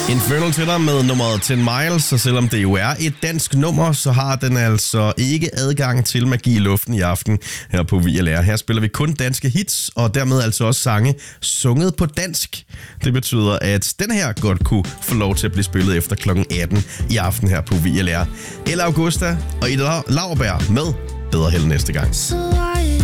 Infernal til dig med nummeret 10 Miles, og selvom det jo er et dansk nummer, så har den altså ikke adgang til Magi i luften i aften her på VLR. Her spiller vi kun danske hits, og dermed altså også sange sunget på dansk. Det betyder, at den her godt kunne få lov til at blive spillet efter kl. 18 i aften her på VLR. Ella Augusta og Ida Lauerberg med Bedre Held næste gang.